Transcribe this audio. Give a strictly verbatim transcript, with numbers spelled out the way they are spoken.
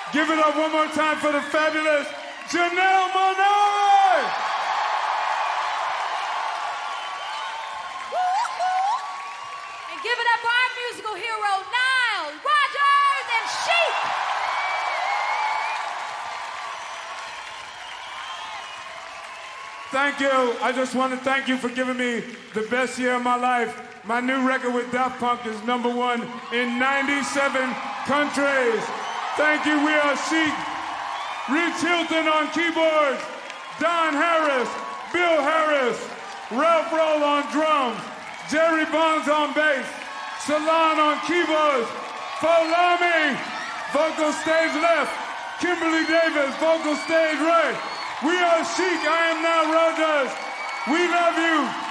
Give it up one more time for the fabulous Janelle Monáe! And give it up for our musical hero, Nile Rodgers and Chic! Thank you. I just want to thank you for giving me the best year of my life. My new record with Daft Punk is number one in ninety-seven countries. Thank you, we are Chic. Rich Hilton on keyboards, Don Harris, Bill Harris, Ralph Roll on drums, Jerry Bonds on bass, Salon on keyboards, Folami, vocal stage left, Kimberly Davis, vocal stage right. We are Chic, I am Nile Rodgers. We love you.